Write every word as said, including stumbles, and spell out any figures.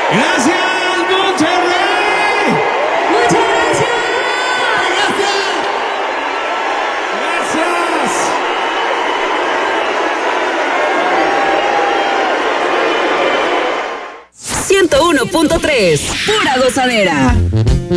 Gracias, Monterrey. Muchas gracias. Gracias. ciento uno punto tres, pura gozadera.